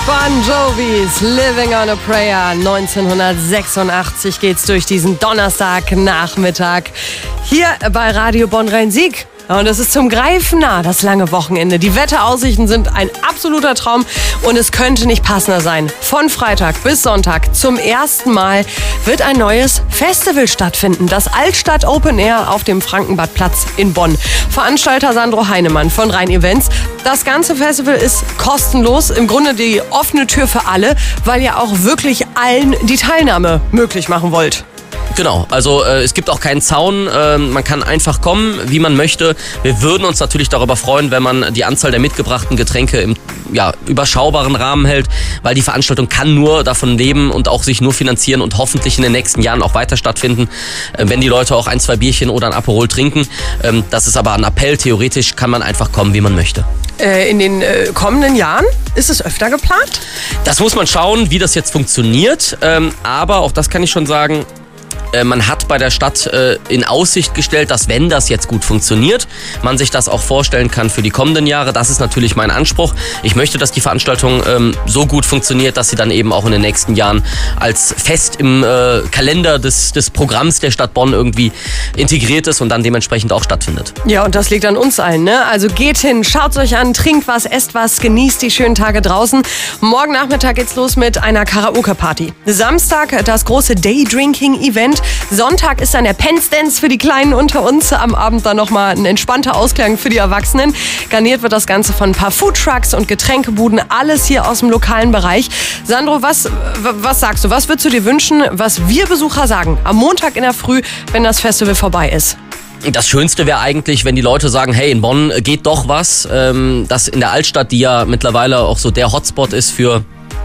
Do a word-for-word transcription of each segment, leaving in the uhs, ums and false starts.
Bon Jovis Living on a Prayer. neunzehnhundertsechsundachtzig geht's durch diesen Donnerstagnachmittag hier bei Radio Bonn-Rhein-Sieg. Und es ist zum Greifen nah, das lange Wochenende. Die Wetteraussichten sind ein absoluter Traum und es könnte nicht passender sein. Von Freitag bis Sonntag zum ersten Mal wird ein neues Festival stattfinden. Das Altstadt Open Air auf dem Frankenbadplatz in Bonn. Veranstalter Sandro Heinemann von Rhein Events. Das ganze Festival ist kostenlos. Im Grunde die offene Tür für alle, weil ihr auch wirklich allen die Teilnahme möglich machen wollt. Genau, also äh, es gibt auch keinen Zaun, äh, man kann einfach kommen, wie man möchte. Wir würden uns natürlich darüber freuen, wenn man die Anzahl der mitgebrachten Getränke im ja, überschaubaren Rahmen hält, weil die Veranstaltung kann nur davon leben und auch sich nur finanzieren und hoffentlich in den nächsten Jahren auch weiter stattfinden, äh, wenn die Leute auch ein, zwei Bierchen oder ein Aperol trinken. Ähm, das ist aber ein Appell, theoretisch kann man einfach kommen, wie man möchte. Äh, in den äh, kommenden Jahren ist es öfter geplant? Das muss man schauen, wie das jetzt funktioniert, ähm, aber auch das kann ich schon sagen, man hat bei der Stadt äh, in Aussicht gestellt, dass wenn das jetzt gut funktioniert, man sich das auch vorstellen kann für die kommenden Jahre. Das ist natürlich mein Anspruch. Ich möchte, dass die Veranstaltung ähm, so gut funktioniert, dass sie dann eben auch in den nächsten Jahren als fest im äh, Kalender des, des Programms der Stadt Bonn irgendwie integriert ist und dann dementsprechend auch stattfindet. Ja, und das liegt an uns allen, ne? Also geht hin, schaut's euch an, trinkt was, esst was, genießt die schönen Tage draußen. Morgen Nachmittag geht's los mit einer Karaoke-Party. Samstag das große Daydrinking-Event. Sonntag ist dann der Pence-Dance für die Kleinen unter uns. Am Abend dann nochmal ein entspannter Ausklang für die Erwachsenen. Garniert wird das Ganze von ein paar Foodtrucks und Getränkebuden. Alles hier aus dem lokalen Bereich. Sandro, was, was sagst du? Was würdest du dir wünschen, was wir Besucher sagen am Montag in der Früh, wenn das Festival vorbei ist? Das Schönste wäre eigentlich, wenn die Leute sagen, hey, in Bonn geht doch was. Das in der Altstadt, die ja mittlerweile auch so der Hotspot ist für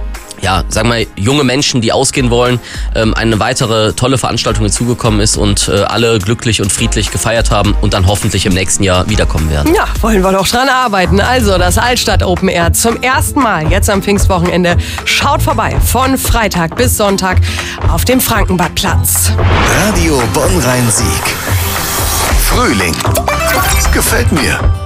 ja, sagen wir, junge Menschen, die ausgehen wollen, ähm, eine weitere tolle Veranstaltung hinzugekommen ist und äh, alle glücklich und friedlich gefeiert haben und dann hoffentlich im nächsten Jahr wiederkommen werden. Ja, wollen wir doch dran arbeiten. Also das Altstadt Open Air zum ersten Mal jetzt am Pfingstwochenende. Schaut vorbei von Freitag bis Sonntag auf dem Frankenbadplatz. Radio Bonn-Rhein-Sieg. Frühling. Das gefällt mir.